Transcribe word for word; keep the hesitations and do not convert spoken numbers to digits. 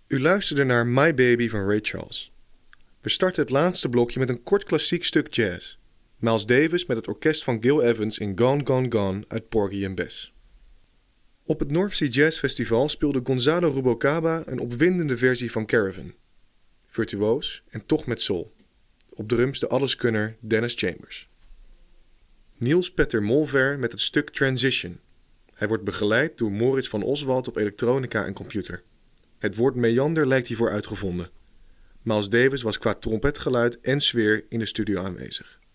U luisterde naar My Baby van Ray Charles. We starten het laatste blokje met een kort klassiek stuk jazz. Miles Davis met het orkest van Gil Evans in Gone, Gone, Gone uit Porgy and Bess. Op het North Sea Jazz Festival speelde Gonzalo Rubalcaba een opwindende versie van Caravan. Virtuoos en toch met soul. Op drums de alleskunner Dennis Chambers. Niels Petter Molver met het stuk Transition. Hij wordt begeleid door Moritz van Oswald op elektronica en computer. Het woord meander lijkt hiervoor uitgevonden. Miles Davis was qua trompetgeluid en sfeer in de studio aanwezig.